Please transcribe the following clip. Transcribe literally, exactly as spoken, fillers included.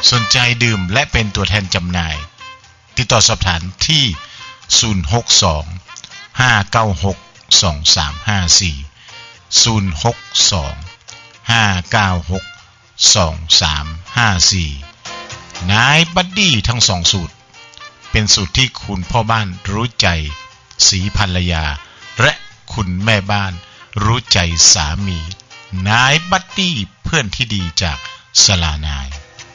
สนใจดื่มและเป็นตัวแทนจำหน่ายติดต่อสอบถามที่ศูนย์ หก สอง ห้า เก้า หก สอง สาม ห้า สี่ ศูนย์ หก สอง ห้า เก้า หก สอง สาม ห้า สี่นายบัดดี้ทั้งสองสูตรเป็นสูตรที่คุณพ่อบ้านรู้ใจสีภรรยาและคุณแม่บ้านรู้ใจสามีนายบัดดี้เพื่อนที่ดีจากสลานาย